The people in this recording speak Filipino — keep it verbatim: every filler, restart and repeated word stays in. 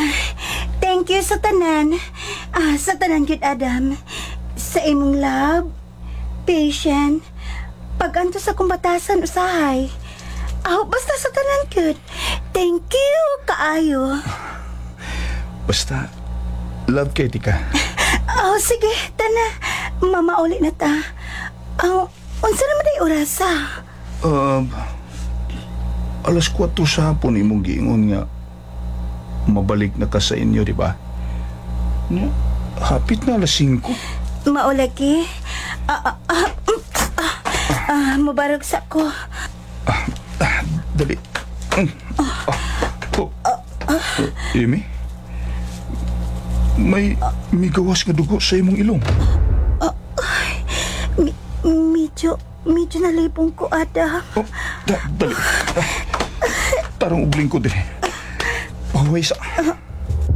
Thank you sa tanan. Ah, sa tanan gid Adam. Sa imong love, patient, pag-anto sa kumbatasan usahay. Ah, basta sa tanan gid. Thank you kaayo. Basta, love kay tika. Oh, sige, tana. Mamauli na ta. Oh, unsa naman ay orasa? Um, alas kwatro sa hapon imong giingon nga mabalik na ka sa inyo, di ba? Nya, hapit na alas singko. Maulagi. Ah, ah, ah, mm, ah, ah, mubarog sa ko. Ah, ah, dali. Mm. Ah, oh. Uh, Amy? May, may gawas nga dugo sa imong ilong. Mi- medyo, medyo nalipong ko, Adam. Oh, da, dali. Ah, tarong ubling ko din. Pahuway sa...